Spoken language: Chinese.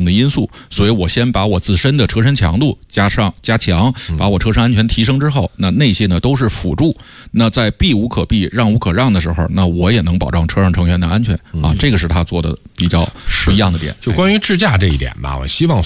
的因素，所以我先把我自身的车身强度加强，把我车身安全提升之后，那些呢都是辅助。那在避无可避、让无可让的时候，那我也能保障车上成员的安全啊。这个是他做的比较不一样的点。 就关于智驾这一点吧，我希望